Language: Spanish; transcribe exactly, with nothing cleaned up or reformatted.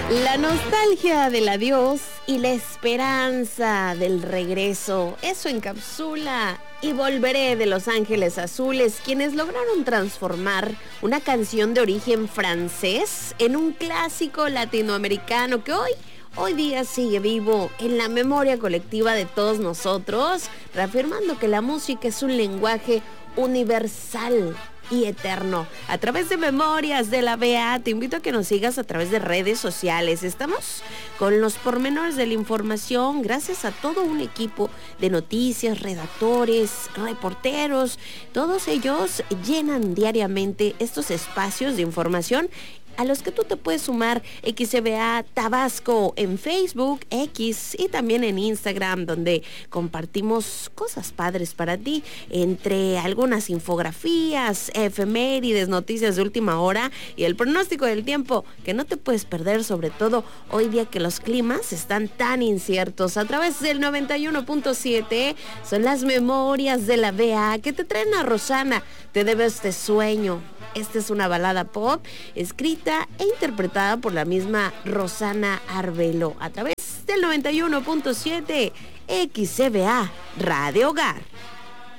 La nostalgia del adiós y la esperanza del regreso, eso encapsula Y Volveré de Los Ángeles Azules, quienes lograron transformar una canción de origen francés en un clásico latinoamericano que hoy, hoy día sigue vivo en la memoria colectiva de todos nosotros, reafirmando que la música es un lenguaje universal y eterno. A través de Memorias de la B A, te invito a que nos sigas a través de redes sociales. Estamos con los pormenores de la información, gracias a todo un equipo de noticias, redactores, reporteros. Todos ellos llenan diariamente estos espacios de información a los que tú te puedes sumar. X C B A Tabasco en Facebook, X y también en Instagram, donde compartimos cosas padres para ti, entre algunas infografías, efemérides, noticias de última hora y el pronóstico del tiempo que no te puedes perder, sobre todo hoy día que los climas están tan inciertos. A través del noventa y uno punto siete son las Memorias de la B A que te traen a Rosana, Te debo este sueño. Esta es una balada pop escrita e interpretada por la misma Rosana Arbelo a través del noventa y uno punto siete X C B A Radio Hogar.